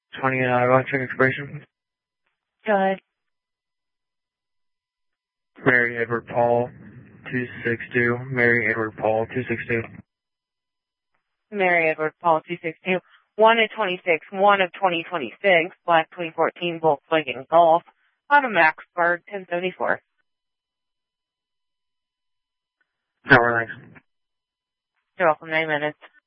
20 electric expiration. Go ahead. Mary Edward Paul 262. Mary Edward Paul 262. Mary Edward Paul 262. 1 of 26, 1 of 2026, Black 2014 Volkswagen Golf, Auto Maxburg 1074. No, relax. You're welcome, 9 minutes.